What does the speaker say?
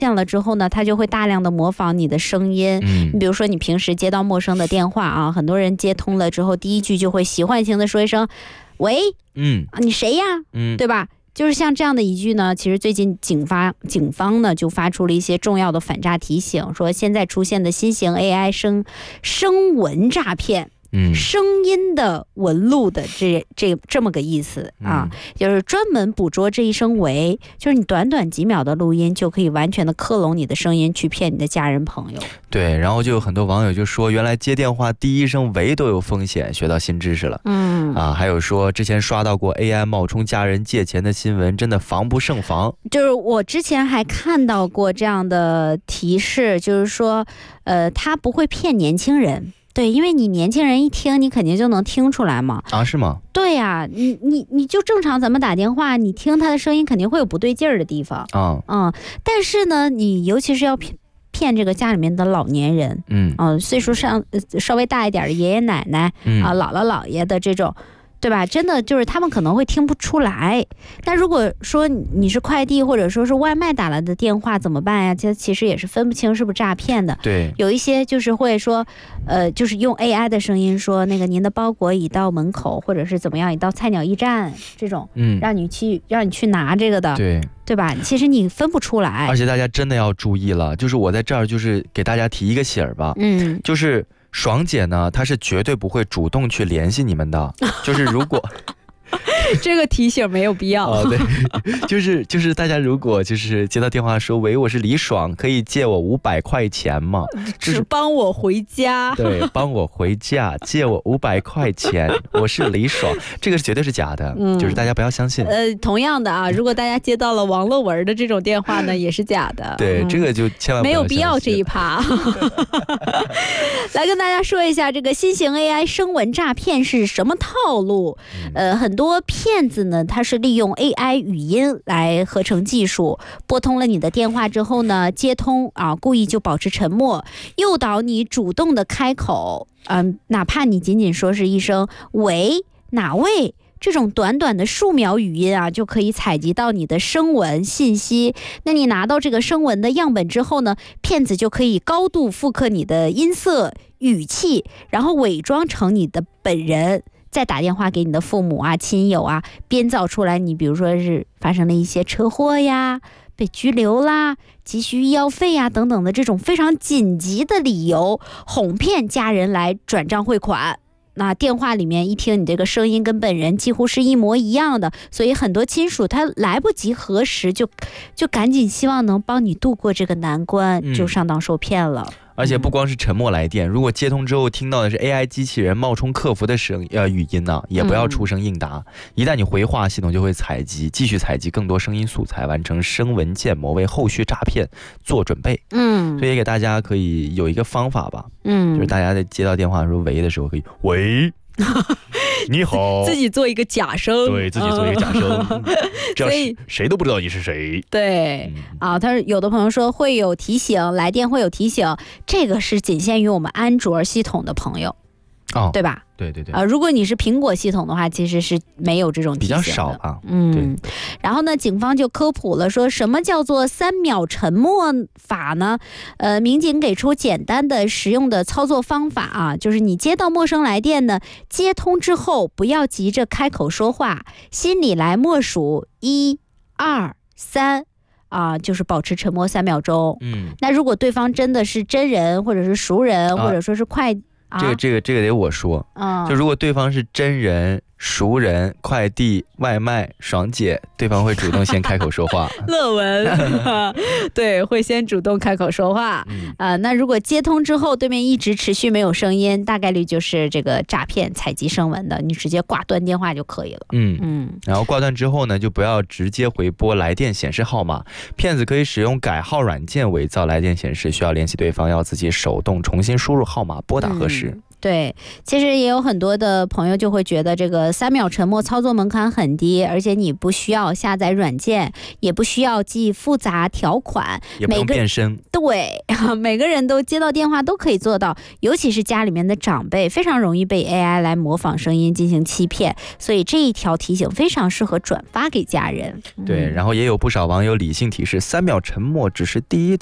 电了之后呢，它就会大量的模仿你的声音。你比如说你平时接到陌生的电话啊，很多人接通了之后，第一句就会习惯性的说一声喂，你谁呀？对吧？就是像这样的一句呢，其实最近警方呢就发出了一些重要的反诈提醒，说现在出现的新型 AI 声纹诈骗。声音的纹路的这么个意思啊，就是专门捕捉这一声喂，就是你短短几秒的录音就可以完全的克隆你的声音去骗你的家人朋友。 对，然后就有很多网友就说，原来接电话第一声喂都有风险，学到新知识了。还有说之前刷到过 AI 冒充家人借钱的新闻，真的防不胜防。 就是我之前还看到过这样的提示，就是说他不会骗年轻人。对，因为你年轻人一听，你肯定就能听出来嘛。 啊，是吗？ 对呀，你就正常咱们打电话，你听他的声音肯定会有不对劲儿的地方。但是呢，你尤其是要骗这个家里面的老年人，岁数稍微大一点的爷爷奶奶姥姥姥爷的这种。对吧？真的就是他们可能会听不出来。但如果说你是快递或者说是外卖打来的电话怎么办呀？这其实也是分不清是不是诈骗的。 对， 有一些就是会说，就是用 AI 的声音说那个您的包裹已到门口，或者是怎么样已到菜鸟驿站这种，让你去拿这个的。对吧？其实你分不出来。 而且大家真的要注意了，就是我在这儿就是给大家提一个醒儿吧，就是爽姐呢，她是绝对不会主动去联系你们的，就是如果这个提醒没有必要。 对，就是大家如果就是接到电话说喂，我是李爽，可以借我500块钱吗？ 只帮我回家。 对，帮我回家，借我500块钱，我是李爽，这个绝对是假的，就是大家不要相信。 同样的啊，如果大家接到了王乐文的这种电话呢，也是假的。 对，这个就千万不要相信， 没有必要这一趴。来跟大家说一下这个新型 AI 声纹诈骗是什么套路。很多骗子呢，他是利用 AI 语音来合成技术，拨通了你的电话之后呢，接通故意就保持沉默，诱导你主动的开口，哪怕你仅仅说是一声喂哪位，这种短短的数秒语音就可以采集到你的声纹信息。那你拿到这个声纹的样本之后呢，骗子就可以高度复刻你的音色语气，然后伪装成你的本人，再打电话给你的父母亲友编造出来你比如说是发生了一些车祸呀，被拘留啦，急需医药费等等的这种非常紧急的理由，哄骗家人来转账汇款。那电话里面一听你这个声音跟本人几乎是一模一样的，所以很多亲属他来不及核实，就赶紧希望能帮你度过这个难关，就上当受骗了。 而且不光是沉默来电，如果接通之后听到的是 AI 机器人冒充客服的语音呢，也不要出声应答。一旦你回话，系统就会继续采集更多声音素材，完成声纹建模，为后续诈骗做准备。所以也给大家可以有一个方法吧，就是大家在接到电话的时候喂的时候可以喂。你好， 自己做一个假声， 对，自己做一个假声，这样谁都不知道你是谁。 对他有的朋友说会有提醒，来电会有提醒，这个是仅限于我们安卓系统的朋友，对吧？ 对。 如果你是苹果系统的话，其实是没有这种提醒的， 比较少啊。 对。然后呢，警方就科普了，说什么叫做3秒沉默法呢？民警给出简单的实用的操作方法就是你接到陌生来电呢，接通之后不要急着开口说话，心里来默数1、2、3。就是保持沉默3秒钟。那如果对方真的是真人或者是熟人，或者说是快这个得我说，就如果对方是真人、熟人、快递、外卖、爽姐，对方会主动先开口说话。 乐文，对，会先主动开口说话。那如果接通之后，对面一直持续没有声音，大概率就是这个诈骗采集声纹的，你直接挂断电话就可以了。 然后挂断之后呢，就不要直接回拨来电显示号码，骗子可以使用改号软件伪造来电显示，需要联系对方要自己手动重新输入号码，拨打核实。 对，其实也有很多的朋友就会觉得这个3秒沉默操作门槛很低，而且你不需要下载软件，也不需要记复杂条款， 也不用变声。 对，每个人都接到电话都可以做到，尤其是家里面的长辈，非常容易被 AI 来模仿声音进行欺骗，所以这一条提醒非常适合转发给家人。 对，然后也有不少网友理性提示，3秒沉默只是第一